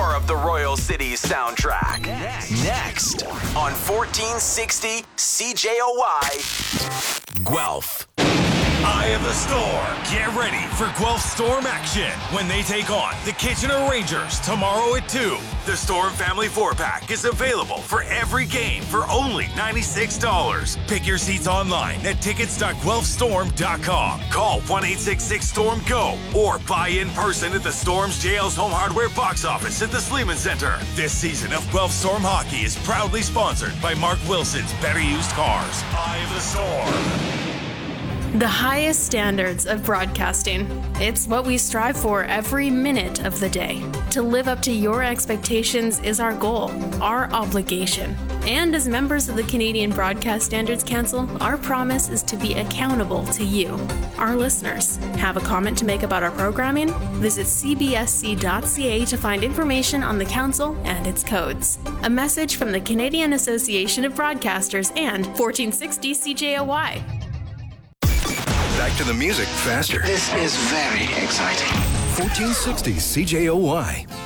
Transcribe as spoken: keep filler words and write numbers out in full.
more of the Royal Cities soundtrack. Next, Next on fourteen sixty C J O Y, Guelph. Eye of the Storm. Get ready for Guelph Storm action when they take on the Kitchener Rangers tomorrow at two. The Storm Family four-pack is available for every game for only ninety-six dollars. Pick your seats online at tickets dot guelph storm dot com. Call one eight six six storm go or buy in person at the Storm's J L's Home Hardware box office at the Sleeman Center. This season of Guelph Storm Hockey is proudly sponsored by Mark Wilson's Better Used Cars. Eye of the Storm. The highest standards of broadcasting. It's what we strive for every minute of the day. To live up to your expectations is our goal, our obligation. And as members of the Canadian Broadcast Standards Council, our promise is to be accountable to you, our listeners. Have a comment to make about our programming? Visit c b s c dot c a to find information on the council and its codes. A message from the Canadian Association of Broadcasters and fourteen sixty C J O Y. Back to the music faster. This is very exciting. fourteen sixty C J O Y.